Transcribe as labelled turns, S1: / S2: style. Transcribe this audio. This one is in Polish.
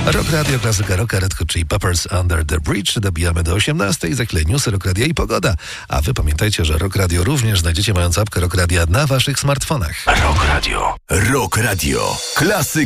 S1: Rock Radio, klasyka rocka, Red Hot Chili Peppers, Under the Bridge. Dobijamy do 18. Za chwilę newsy Rock Radia i pogoda. A wy pamiętajcie, że Rock Radio również znajdziecie mając apkę Rock Radia na waszych smartfonach.
S2: Rock Radio. Rock Radio. Klasyka.